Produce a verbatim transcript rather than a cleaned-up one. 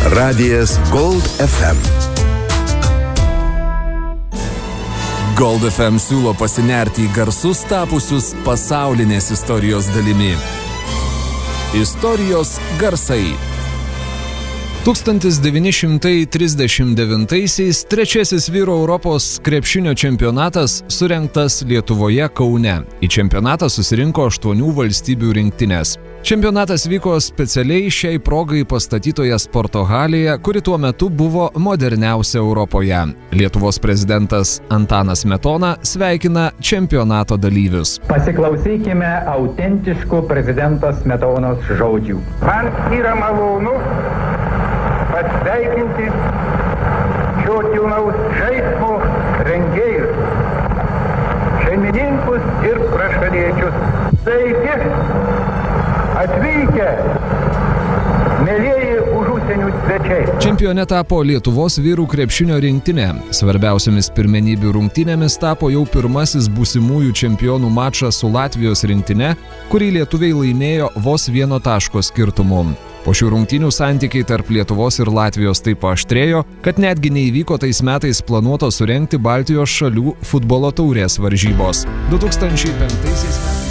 Radijas Gold F M. Gold F M siūlo pasinerti į garsus tapusius pasaulinės istorijos dalimi. Istorijos garsai. tūkstantis devyni šimtai trisdešimt devintaisiais trečiasis vyrų Europos krepšinio čempionatas surengtas Lietuvoje, Kaune. Į čempionatą susirinko aštuonių valstybių rinktinės. Čempionatas vyko specialiai šiai progai pastatytoje sporto halėje, kuri tuo metu buvo moderniausia Europoje. Lietuvos prezidentas Antanas Smetona sveikina čempionato dalyvius. Pasiklausykime autentiškų prezidento Smetonos žodžių. Man yra malonu pasveikinti šio kilnaus žaismo rengėjus, šeimininkus ir prašaliečius. Sveiki atvykę, mielieji užsienio svečiai. Čempione tapo Lietuvos vyrų krepšinio rinktinė. Svarbiausiamis pirmenybių rungtynėmis tapo jau pirmasis būsimųjų čempionų mačas su Latvijos rinktine, kurį lietuviai laimėjo vos vieno taško skirtumu. Po šių rungtynių santykiai tarp Lietuvos ir Latvijos taip paaštrėjo, kad netgi neįvyko tais metais planuoto surengti Baltijos šalių futbolo taurės varžybos. du tūkstančiai penktaisiais